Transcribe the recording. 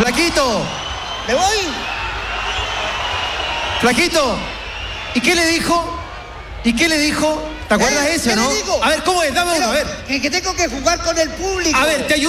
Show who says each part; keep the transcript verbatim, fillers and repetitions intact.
Speaker 1: Flaquito.
Speaker 2: ¿Me voy?
Speaker 1: Flaquito. ¿Y qué le dijo? ¿Y qué le dijo? ¿Te acuerdas
Speaker 2: ¿Eh?
Speaker 1: ese o
Speaker 2: ¿Qué
Speaker 1: no?
Speaker 2: le digo?
Speaker 1: A ver, ¿cómo es? Dame uno,
Speaker 2: Pero
Speaker 1: a ver.
Speaker 2: Que, que tengo que jugar con el público.
Speaker 1: A ver, te ayudo.